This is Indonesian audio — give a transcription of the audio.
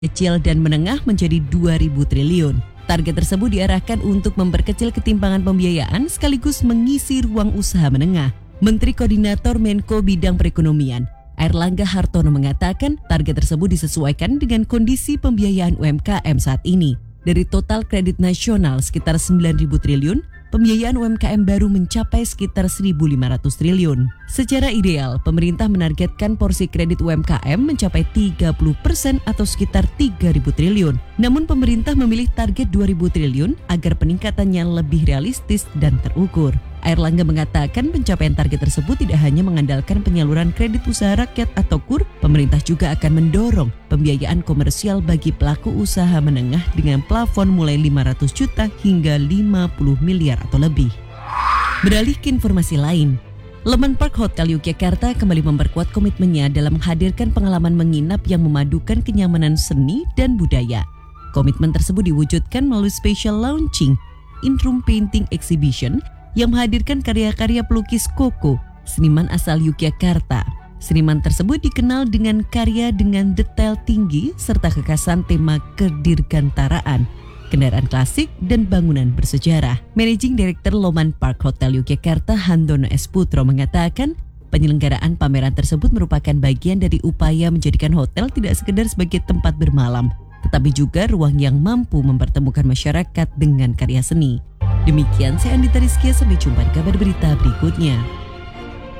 kecil dan menengah menjadi 2.000 triliun. Target tersebut diarahkan untuk memperkecil ketimpangan pembiayaan sekaligus mengisi ruang usaha menengah. Menteri Koordinator Menko Bidang Perekonomian, Airlangga Hartono mengatakan target tersebut disesuaikan dengan kondisi pembiayaan UMKM saat ini. Dari total kredit nasional sekitar 9.000 triliun, pembiayaan UMKM baru mencapai sekitar 1.500 triliun. Secara ideal, pemerintah menargetkan porsi kredit UMKM mencapai 30% atau sekitar 3.000 triliun. Namun pemerintah memilih target 2.000 triliun agar peningkatannya lebih realistis dan terukur. Airlangga mengatakan pencapaian target tersebut tidak hanya mengandalkan penyaluran kredit usaha rakyat atau KUR, pemerintah juga akan mendorong pembiayaan komersial bagi pelaku usaha menengah dengan plafon mulai 500 juta hingga 50 miliar atau lebih. Beralih ke informasi lain, Leman Park Hotel Yogyakarta kembali memperkuat komitmennya dalam menghadirkan pengalaman menginap yang memadukan kenyamanan seni dan budaya. Komitmen tersebut diwujudkan melalui special launching in-room painting exhibition yang menghadirkan karya-karya pelukis Koko, seniman asal Yogyakarta. Seniman tersebut dikenal dengan karya dengan detail tinggi serta kekhasan tema kedirgantaraan, kendaraan klasik, dan bangunan bersejarah. Managing Director Leman Park Hotel Yogyakarta Handono S. Putro mengatakan, penyelenggaraan pameran tersebut merupakan bagian dari upaya menjadikan hotel tidak sekedar sebagai tempat bermalam, tetapi juga ruang yang mampu mempertemukan masyarakat dengan karya seni. Demikian saya Andita Rizkia, sampai jumpa di kabar berita berikutnya.